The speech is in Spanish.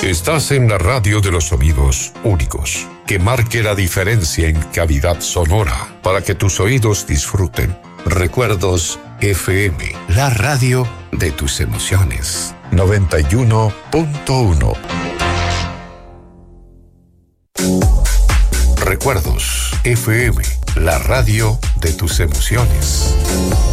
Estás en la radio de los sonidos únicos, que marque la diferencia en calidad sonora, para que tus oídos disfruten. Recuerdos FM, la radio de tus emociones. 91.1. Recuerdos FM, la radio de tus emociones.